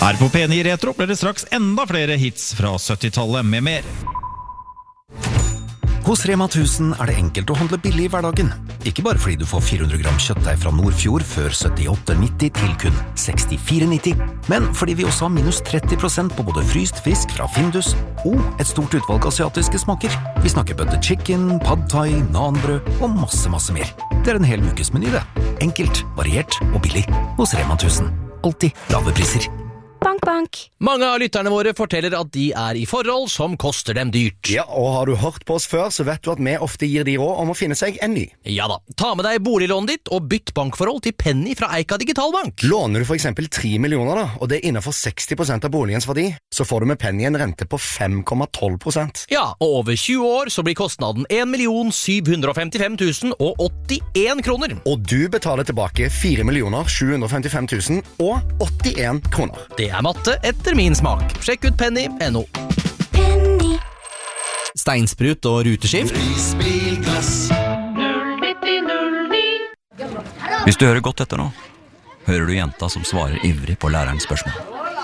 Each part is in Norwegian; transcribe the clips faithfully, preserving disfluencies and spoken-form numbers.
Her på P ni Retro blir det straks enda flere hits fra syttitallet med mer. Hos Rema tusen er det enkelt å handle billig i hverdagen. Ikke bare fordi du får fire hundre gram kjøttdeig fra Nordfjord før syttiåtte nitti til kun sekstifire nitti, men fordi vi også har minus tretti prosent på både fryst fisk fra Findus og et stort utvalg asiatiske smaker. Vi snakker butter chicken, pad thai, nanbrød og masse, masse mer. Det er en hel ukesmeny det. Enkelt, variert og billig hos Rema tusen. Alltid lave priser. Bank, bank. Mange av lytterne våre forteller at de er i forhold som koster dem dyrt. Ja, og har du hørt på oss før, så vet du at vi ofte gir de råd om å finne seg en ny. Ja da, ta med deg boliglånet ditt og bytt bankforhold til Penny fra Eika Digitalbank. Låner du for eksempel tre millioner da, og det er innenfor seksti prosent av boligens verdi, så får du med Penny en rente på fem komma tolv prosent. Ja, og over tjue år så blir kostnaden en million syv hundre femtifem tusen og åttien kroner. Og du betaler tilbake fire millioner sju hundre femtifem tusen og åttien kroner. Det er matte etter min smak. Sjekk ut penny punktum no. Penny. Steinsprut og ruteskift. Hvis du hører godt etter nå, hører du jenta som svarer ivrig på lærerens spørsmål.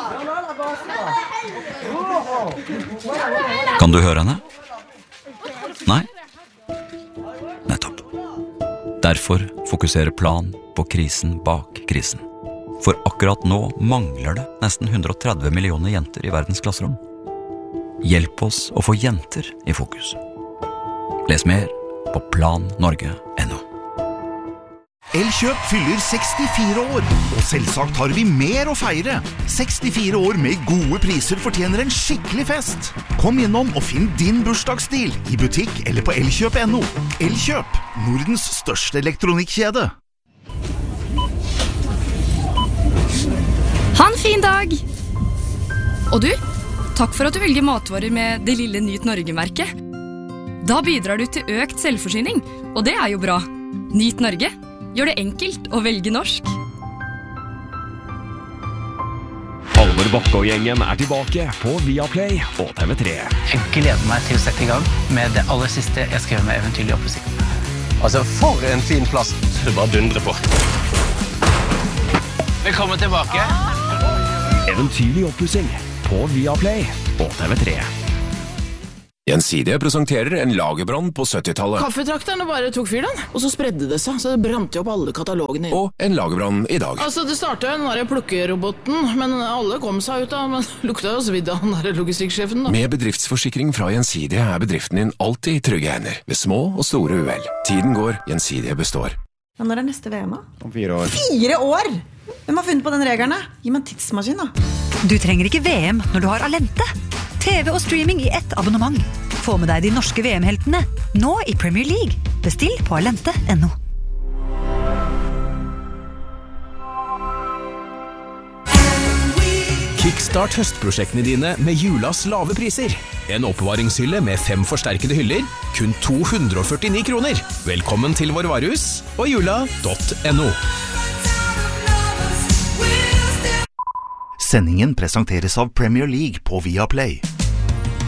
Kan du høre henne? Nei? Nettopp. Derfor fokuserer Plan på krisen bak krisen. For akkurat nå mangler det nesten hundre og tretti millioner jenter i verdens klasserom. Hjelp oss å få jenter i fokus. Les mer på plan norge punktum no. Elkjøp fyller sekstifire år, og selvsagt har vi mer å feire. sekstifire år med gode priser fortjener en skikkelig fest. Kom innom og finn din bursdagsstil i butikk eller på elkjøp punktum no. Elkjøp, Nordens største elektronikkjede. Ha en fin dag! Og du, takk for at du velger matvarer med det lille Nyt Norge-merket. Da bidrar du til økt selvforsyning, og det er jo bra. Nyt Norge gjør det enkelt å velge norsk. Halvor Bakke og gjengen er tilbake på Viaplay og T V tre. Jeg gleder meg til å sette i gang med det aller siste jeg skrev med Eventyrlig oppussing. Altså, for en fin plass. Du bare dundrer på. Velkommen tilbake. Eventyrlig oppussing på Viaplay og T V tre. Gjensidige presenterer en lagerbrann på syttitallet. Kaffetrakterne bare tok fyr den, og så spredde det seg, så det brant jo opp alle katalogene. Og en lagerbrann i dag. Altså, det startet jo den der plukkeroboten, men alle kom seg ut av, men lukta jo svidd av den der logistikksjefen da. Med bedriftsforsikring fra Gjensidige er bedriften din alltid i trygge hender, ved små og store uhell. Tiden går, Gjensidige består. Ja, når er neste V M da? Om fire år. Fire år? Hvem har funnet på den regelen? Gi meg en tidsmaskin da. Du trenger ikke V M når du har Alente. T V og streaming i ett abonnement. Få med deg de norske V M-heltene, nå i Premier League. Bestill på alente punktum no. Kickstart høstprosjektene dine med julas lave priser. En oppbevaringshylle med fem forsterkede hyller, kun to hundre og førtini kroner. Velkommen til vår varehus og jula punktum no. Sendingen presenteres av Premier League på Viaplay.